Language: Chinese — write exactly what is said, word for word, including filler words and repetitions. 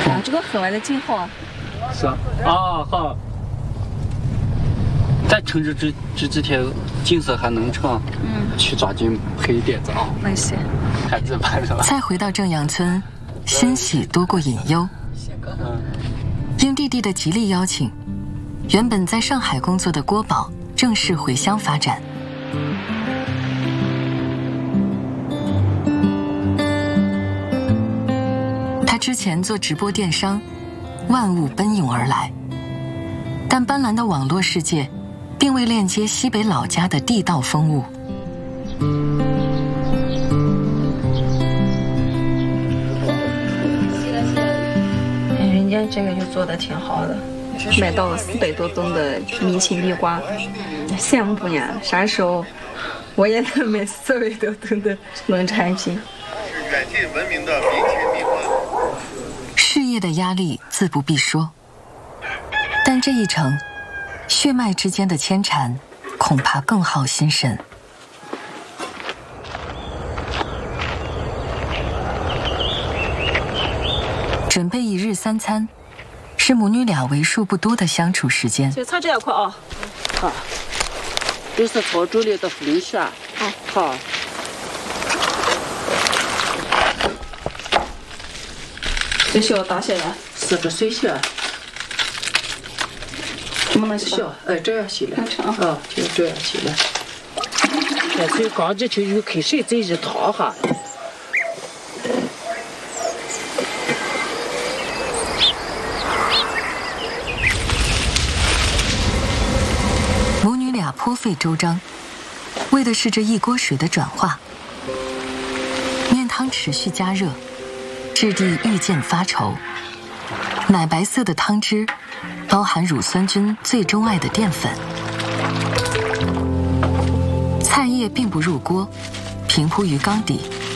啊，这个很晚的景好啊。 是啊，啊好。在城市这这几天景色还能成，嗯，去抓紧拍一点照。 那行， 看这拍上了。 再回到正阳村，欣喜多过隐忧。 嗯， 应弟弟的极力邀请，原本在上海工作的郭宝正式回乡发展。他之前做直播电商，万物奔涌而来，但斑斓的网络世界并未链接西北老家的地道风物。 人家这个就做的挺好的，买到了四百多吨的米青地瓜，羡慕不呢？啥时候我也能买四百多吨的农产品？ 是远近闻名的民情蜜花。 事业的压力自不必说，但这一程，血脉之间的牵缠，恐怕更耗心神。准备一日三餐，是母女俩为数不多的相处时间。 就炒这一块啊， 好，这是炒猪里的龙虾。 好， 好。 这需要打下来。 是个水洗。 怎么能洗？ 小，哎，这样洗了。啊，就这样洗了。哎，最刚这就用开水再一烫哈。 母女俩颇费周章，为的是这一锅水的转化。面汤持续加热，质地愈渐发稠，奶白色的汤汁包含乳酸菌最钟爱的淀粉。菜叶并不入锅，平铺于缸底，